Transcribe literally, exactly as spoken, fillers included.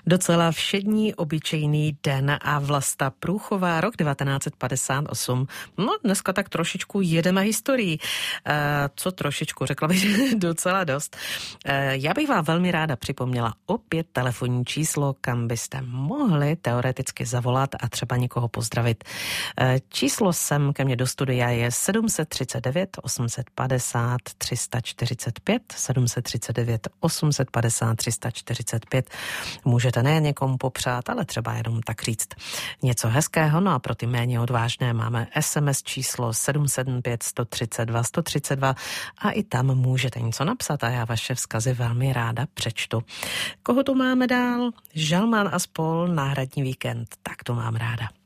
Docela všední, obyčejný den a Vlasta Průchová, rok devatenáct padesát osm. No, dneska tak trošičku jedeme historií. E, co trošičku, řekla bych docela dost. E, já bych vám velmi ráda připomněla opět telefonní číslo, kam byste mohli teoreticky zavolat a třeba někoho pozdravit. E, číslo sem ke mně do studia je sedm set třicet devět osm set padesát tři sta čtyřicet pět, sedm set třicet devět osm set padesát tři sta čtyřicet pět. Můžete ne někomu popřát, ale třeba jenom tak říct něco hezkého. No a pro ty méně odvážné máme es em es číslo sedm sedm pět sto třicet dva sto třicet dva a i tam můžete něco napsat a já vaše vzkazy velmi ráda přečtu. Koho tu máme dál? Žalman a spol, náhradní víkend. Tak to mám ráda.